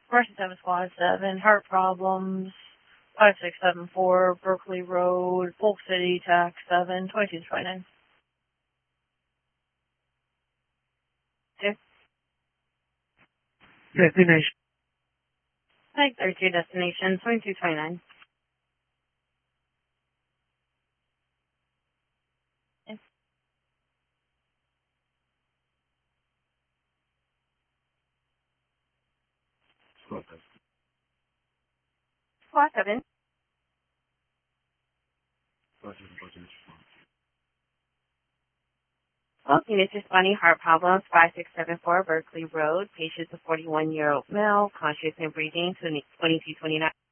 Mercy 7 Squad 7, heart problems, 5674, Berkeley Road, Polk City, Tax 7, 2229. Destination. Tag 32, destination 2229. Squad 7. Well, units responding heart problems, 5674 Berkeley Road. Patient's a 41-year-old male, conscious and breathing, 2229.